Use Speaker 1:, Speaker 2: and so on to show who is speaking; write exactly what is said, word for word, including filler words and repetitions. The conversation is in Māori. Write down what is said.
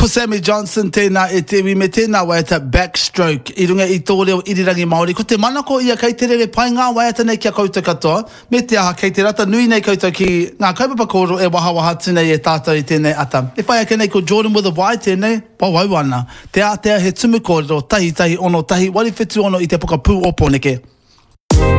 Speaker 1: Uncle Sammy Johnson tēnā e te me tēnā waiata backstroke I runga I tō reo irirangi Māori. Ko te manako ia kei te rere pai ngā waiata nei kia koutou katoa. Me te aha kei te rata nui nei koutou ki ngā kaupapa kōro e waha waha tēnei e tātou I tēnei ata. E whai ake nei ko Jordan with a Y tēnei, pawau ana. Te a te a he tumu kōrero, tahi tahi ono, tahi wariwhitu ono I te puka pū opo neke.